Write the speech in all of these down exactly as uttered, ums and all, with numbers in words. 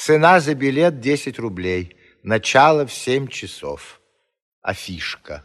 Цена за билет десять рублей. Начало в семь часов. Афишка.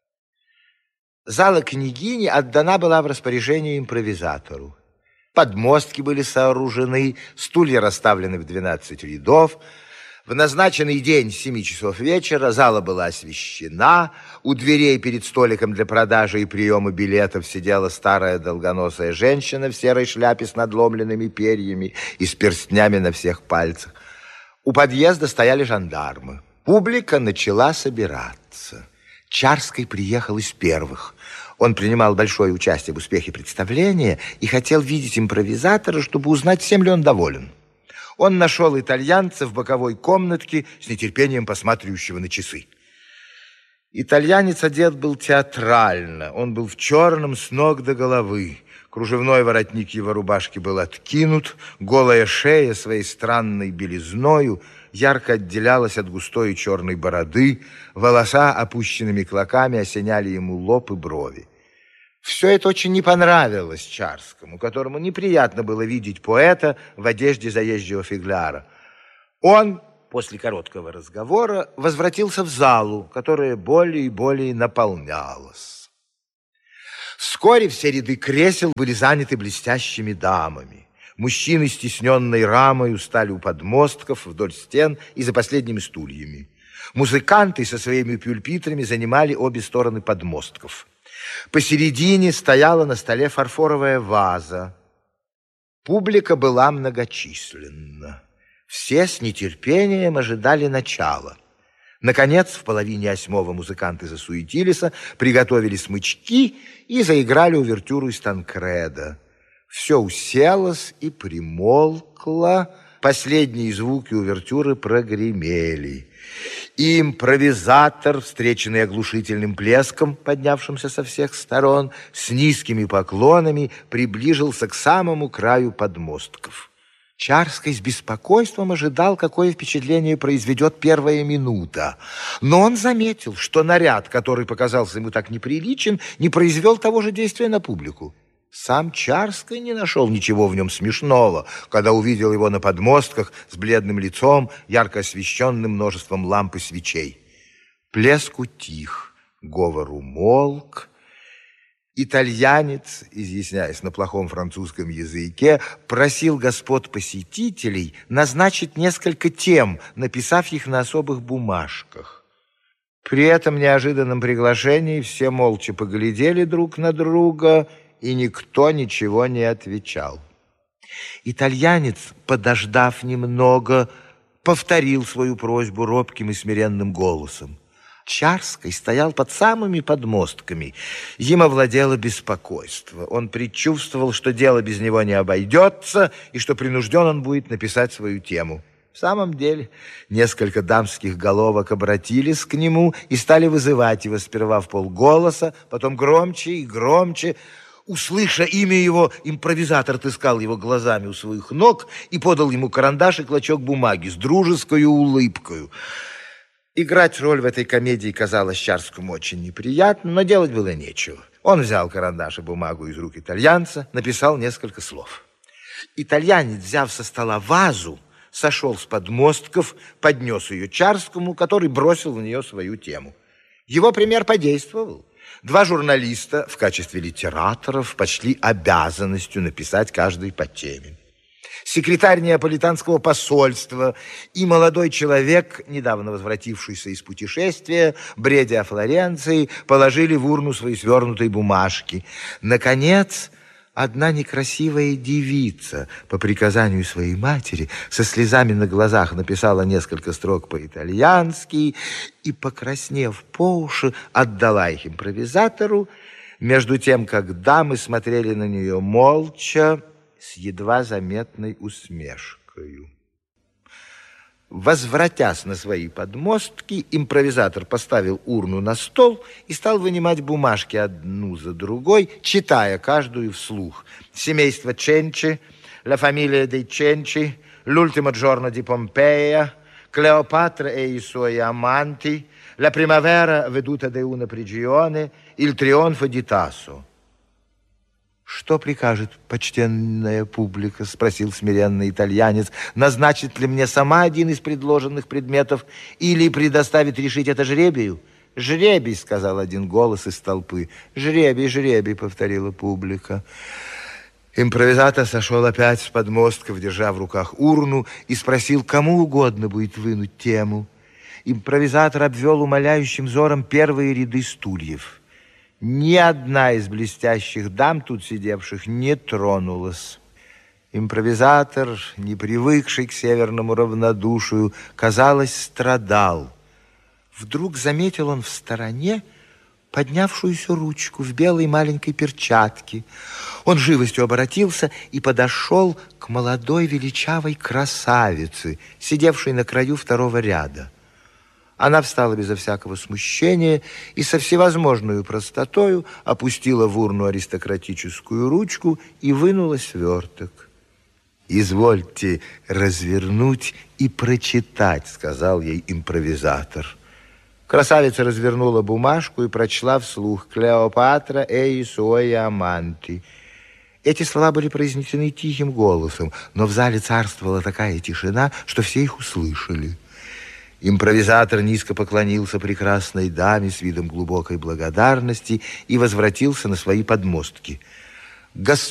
Зала княгини отдана была в распоряжение импровизатору. Подмостки были сооружены, стулья расставлены в двенадцать рядов. В назначенный день с семи часов вечера зала была освещена. У дверей перед столиком для продажи и приема билетов сидела старая долгоносая женщина в серой шляпе с надломленными перьями и с перстнями на всех пальцах. У подъезда стояли жандармы. Публика начала собираться. Чарский приехал из первых. Он принимал большое участие в успехе представления и хотел видеть импровизатора, чтобы узнать, всем ли он доволен. Он нашел итальянца в боковой комнатке, с нетерпением посматривающего на часы. Итальянец одет был театрально. Он был в черном с ног до головы. Кружевной воротник его рубашки был откинут. Голая шея своей странной белизною ярко отделялась от густой черной бороды. Волоса опущенными клоками осеняли ему лоб и брови. Все это очень не понравилось Чарскому, которому неприятно было видеть поэта в одежде заезжего фигляра. Он, после короткого разговора, возвратился в залу, которая более и более наполнялась. Вскоре все ряды кресел были заняты блестящими дамами. Мужчины, стесненной рамою, стали у подмостков, вдоль стен и за последними стульями. Музыканты со своими пюльпитрами занимали обе стороны подмостков. Посередине стояла на столе фарфоровая ваза. Публика была многочисленна. Все с нетерпением ожидали начала. Наконец, в половине восьмого музыканты засуетились, приготовили смычки и заиграли увертюру из Танкреда. Все уселось и примолкло. Последние звуки увертюры прогремели. И импровизатор, встреченный оглушительным плеском, поднявшимся со всех сторон, с низкими поклонами, приближился к самому краю подмостков. Чарский с беспокойством ожидал, какое впечатление произведет первая минута. Но он заметил, что наряд, который показался ему так неприличен, не произвел того же действия на публику. Сам Чарский не нашел ничего в нем смешного, когда увидел его на подмостках с бледным лицом, ярко освещенным множеством ламп и свечей. Плеск утих, говор умолк. Итальянец, изъясняясь на плохом французском языке, просил господ посетителей назначить несколько тем, написав их на особых бумажках. При этом неожиданном приглашении все молча поглядели друг на друга, и никто ничего не отвечал. Итальянец, подождав немного, повторил свою просьбу робким и смиренным голосом. Чарский стоял под самыми подмостками. Им овладело беспокойство. Он предчувствовал, что дело без него не обойдется, и что принужден он будет написать свою тему. В самом деле, несколько дамских головок обратились к нему и стали вызывать его сперва в полголоса, потом громче и громче. Услыша имя его, импровизатор отыскал его глазами у своих ног и подал ему карандаш и клочок бумаги с дружеской улыбкой. Играть роль в этой комедии казалось Чарскому очень неприятно, но делать было нечего. Он взял карандаш и бумагу из рук итальянца, написал несколько слов. Итальянец, взяв со стола вазу, сошел с подмостков, поднес ее Чарскому, который бросил в нее свою тему. Его пример подействовал. Два журналиста в качестве литераторов почли обязанностью написать каждый по теме. Секретарь неаполитанского посольства и молодой человек, недавно возвратившийся из путешествия, бредя о Флоренции, положили в урну свои свернутые бумажки. Наконец, одна некрасивая девица по приказанию своей матери со слезами на глазах написала несколько строк по-итальянски и, покраснев по уши, отдала их импровизатору, между тем, как дамы смотрели на нее молча, с едва заметной усмешкой. Возвратясь на свои подмостки, импровизатор поставил урну на стол и стал вынимать бумажки одну за другой, читая каждую вслух. «Семейство Ченчи», «La famiglia dei Cenci», «L'ultimo giorno di Pompeia», «Cleopatra e i suoi amanti», «La primavera veduta da una prigione», «Il trionfo di Tasso». «Что прикажет почтенная публика?» — спросил смиренный итальянец. «Назначит ли мне сама один из предложенных предметов или предоставит решить это жребию?» «Жребий», — сказал один голос из толпы. «Жребий, жребий», — повторила публика. Импровизатор сошел опять с подмостков, держа в руках урну, и спросил, кому угодно будет вынуть тему. Импровизатор обвел умоляющим взором первые ряды стульев. Ни одна из блестящих дам, тут сидевших, не тронулась. Импровизатор, не привыкший к северному равнодушию, казалось, страдал. Вдруг заметил он в стороне поднявшуюся ручку в белой маленькой перчатке. Он живостью оборотился и подошел к молодой величавой красавице, сидевшей на краю второго ряда. Она встала безо всякого смущения и со всевозможной простотою опустила в урну аристократическую ручку и вынула сверток. «Извольте развернуть и прочитать», — сказал ей импровизатор. Красавица развернула бумажку и прочла вслух «Клеопатра и суои аманти». Эти слова были произнесены тихим голосом, но в зале царствовала такая тишина, что все их услышали. Импровизатор низко поклонился прекрасной даме с видом глубокой благодарности и возвратился на свои подмостки.